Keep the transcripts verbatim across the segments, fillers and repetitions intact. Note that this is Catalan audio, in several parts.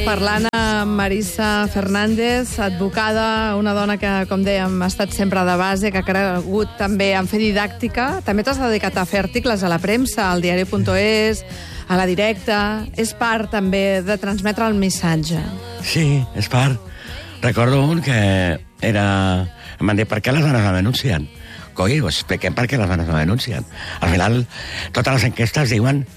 Parlant amb Marisa Fernández, advocada, una dona que, com dèiem, ha estat sempre de base, que ha cregut també en fer didàctica. També t'has dedicat a fer articles a la premsa, al diari punt es, a la Directa. És part, també, de transmetre el missatge. Sí, és part. Recordo un que era... Em van dir, per què les dones no denuncien? Coi, us expliquem per què les dones no denuncien. Al final, totes les enquestes diuen...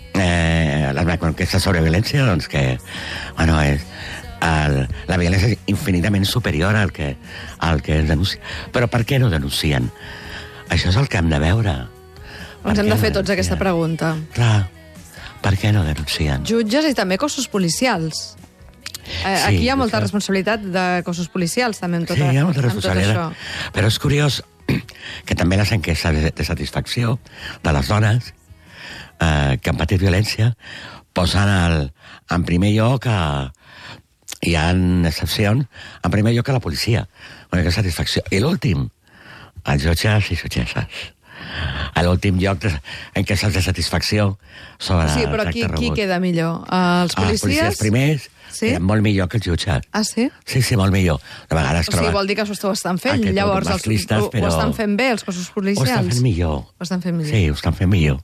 Eh, les enquestes sobre violència, doncs que, bueno, és, el, la violència és infinitament superior al que, al que es denuncia. Però per què no denuncien? Això és el que hem de veure. Ens hem de fer tots aquesta pregunta. Clar, per què no denuncien? Jutges i també cossos policials. Eh, Sí, aquí hi ha molta això. responsabilitat de cossos policials, també, en tot, Sí, hi ha molta en tot responsabilitat. això. Però és curiós que també les enquestes de, de satisfacció de les dones eh, que han patit violència posen el, en primer lloc a, hi ha excepcions, en primer lloc a la policia, una que satisfacció. I l'últim, els jutges i jutgesses. A l'últim lloc de, en enquestes de satisfacció sobre Sí, el però tracte qui, qui rebut. queda millor? Els Ah, policies? els policies primers, Sí? sí? molt millor que els jutges. Ah, sí? Sí, sí, molt millor. De vegades O sigui, troba... vol dir que ho estan fent. Aquest Llavors, els, masclistes, ho, però- ho estan fent bé, els cossos Ho policials? estan fent millor. Ho estan fent millor. Sí, ho estan fent millor.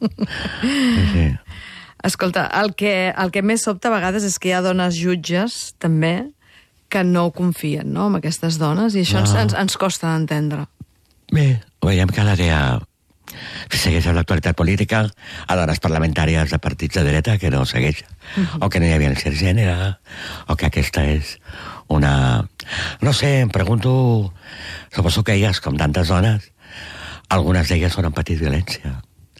Sí, sí. Escolta, el que, el que més sobta a vegades és que hi ha dones jutges, també, que no confien, no?, en aquestes dones, i això No. ens, ens, ens costa d'entendre. Bé, ho veiem cada dia. Segueixen l'actualitat política a dones parlamentàries de partits de dreta que no segueixen. Uh-huh. O que no hi ha violència de gènere, o que aquesta és una... No sé, em pregunto... Suposo que elles, com tantes dones, algunes d'elles on han patit violència.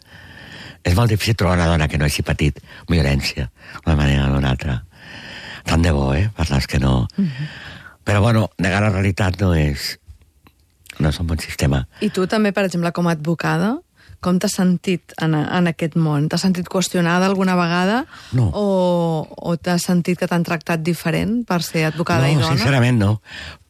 És molt difícil trobar una dona que no hagi patit violència d'una manera o d'una altra. Tant de bo, eh, per les que no... Uh-huh. Però, bueno, negar la realitat no és... no és un bon sistema. I tu també, per exemple, com a advocada, com t'has sentit en, en aquest món? T'has sentit qüestionada alguna vegada? No. O, o t'has sentit que t'han tractat diferent per ser advocada no, i dona? sincerament no.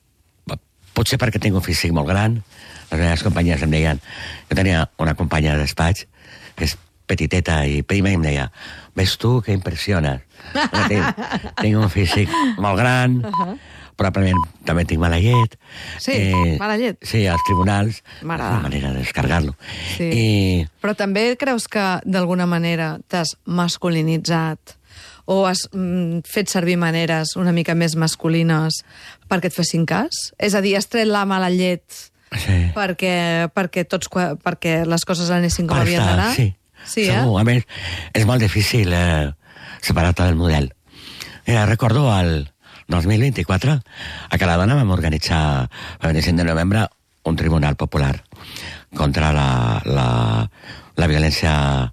Potser perquè tinc un físic molt gran. Les meves companyes em deien... Jo tenia una companya de despatx que és petiteta i prima i em deia, ves tu que impressiones. tinc, tinc un físic molt gran, uh-huh. probablement també tinc mala llet. Sí, mala llet? Sí, als tribunals. M'agrada. Una manera de descargar-lo. Sí. I... Però també creus que, d'alguna manera, t'has masculinitzat o has mm, fet servir maneres una mica més masculines perquè et fessin cas? És a dir, has tret la mala llet Sí. perquè, perquè, tots, perquè les coses anessin com Per havien estar, d'anar? Sí, sí segur. eh? A més, és molt difícil eh, separar-te del model. Mira, recordo el dos mil vint-i-quatre a Caladona vam organitzar el vint-i-cinc de novembre un tribunal popular contra la, la, la violència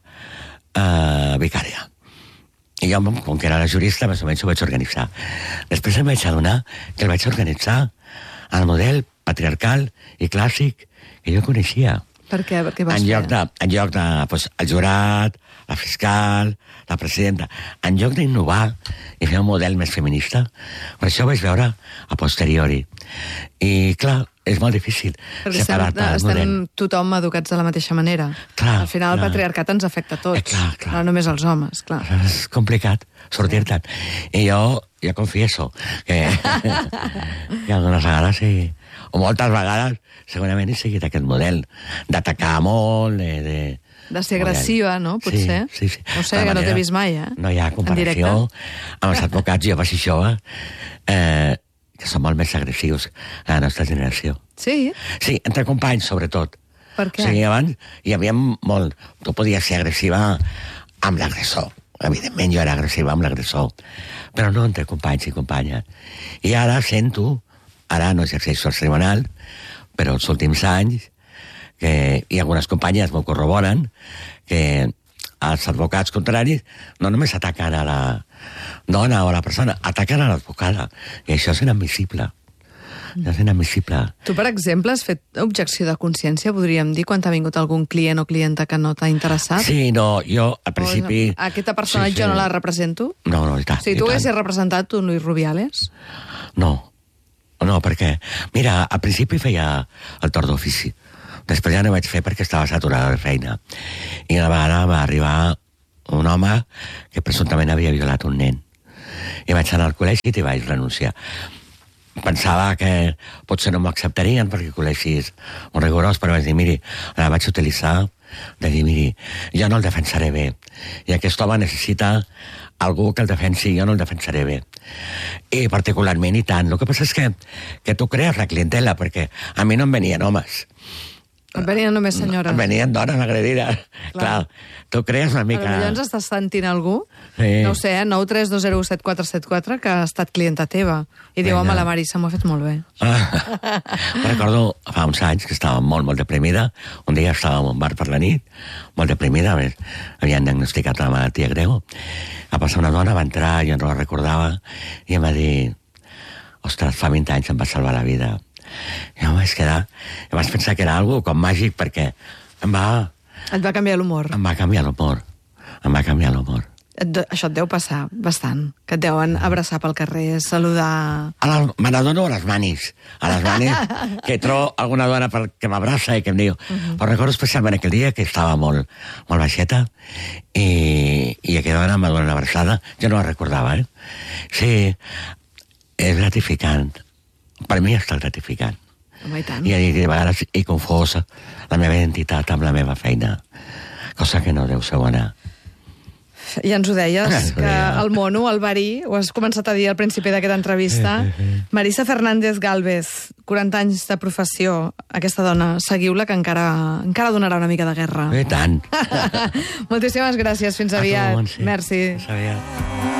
eh, vicària. I jo, com que era la jurista, més o menys ho vaig organitzar. Després em vaig adonar que el vaig organitzar al model patriarcal i clàssic que jo coneixia. Per què? Per què vas En fer? lloc de, en lloc de pues, el jurat, la fiscal, la presidenta, en lloc d'innovar i fer un model més feminista, per això ho vaig veure a posteriori. I, clar, és molt difícil Perquè estem, separar-te del estem model. tothom educats de la mateixa manera. Clar, Al final clar. el patriarcat ens afecta a tots. Eh, clar, clar. No només als homes, clar. És complicat sortir-te'n. I jo, jo confieso que, que algunes vegades, sí, o moltes vegades, segurament he seguit aquest model d'atacar molt, de... de De ser agressiva, no? Potser. Sí, sí, sí. No sé, que no t'he vist mai, eh? No hi ha comparació amb els advocats joves i joves, eh, que són molt més agressius a la nostra generació. Sí? Sí, entre companys, sobretot. Per què? O sigui, abans hi havia molt... Tu podies ser agressiva amb l'agressor. Evidentment, jo era agressiva amb l'agressor. Però no entre companys i companyes. I ara sento, ara no exerceixo al tribunal, però els últims anys, que hi ha algunes companyes m'ho corroboren, que els advocats contraris no només ataquen a la dona o a la persona, ataquen a l'advocada. I això és inadmissible. Això és inadmissible. Tu, per exemple, has fet objecció de consciència, podríem dir, quan t'ha vingut algun client o clienta que no t'ha interessat? Sí, no, jo al principi... O aquesta persona sí, sí. jo no la represento? No, no, i tant. Si i tu tant. haguessis representat tu, Luis Rubiales? No, no, perquè... Mira, al principi feia el torn d'ofici. Després ja no vaig fer perquè estava saturada de feina. I una vegada va arribar un home que presumptament havia violat un nen. I vaig anar al col·legi i t'hi vaig renunciar. Pensava que potser no m'ho acceptarien perquè el col·legi és molt rigorós, però vaig dir, miri, la vaig utilitzar de dir, miri, jo no el defensaré bé. I aquest home necessita algú que el defensi, jo no el defensaré bé. I particularment, i tant. El que passa és que, que tu crees la clientela, perquè a mi no em venien homes. Et venien només senyores. Em venien dones agredides. Clar. Clar, tu crees una mica... Però llavors estàs sentint algú, sí. no ho sé, eh? nou tres dos zero set quatre set quatre, que ha estat clienta teva. I diu, home, la Marisa m'ho ha fet molt bé. Ah, recordo fa uns anys que estava molt, molt deprimida. Un dia estava en un bar per la nit, molt deprimida, havien diagnosticat la malaltia greu. Va passar una dona, va entrar, jo no la recordava, i em va dir, ostres, fa vint anys em va salvar la vida. I em vaig quedar, em vaig pensar que era algo com màgic, perquè em va... Et va canviar l'humor. Em va canviar l'humor. Em va canviar l'humor. Això et deu passar bastant, que et deuen abraçar pel carrer, saludar... Me n'adono a les manis, a les manis, que trobo alguna dona que m'abraça i que em diu... Uh -huh. Però recordo especialment aquell dia que estava molt, molt baixeta i, i aquella dona m'ha donat una abraçada, jo no la recordava, eh? Sí, és gratificant. Per mi està gratificant. Home, i tant. I a vegades he confós la meva identitat amb la meva feina, cosa que no deu ser bona. Ja ens ho deies, que el mono, el verí, ho has començat a dir al principi d'aquesta entrevista. Marisa Fernández Gálvez, quaranta anys de professió, aquesta dona, seguiu-la, que encara, encara donarà una mica de guerra. I tant. Moltíssimes gràcies, fins aviat. A tu, Montse. Merci. Fins aviat.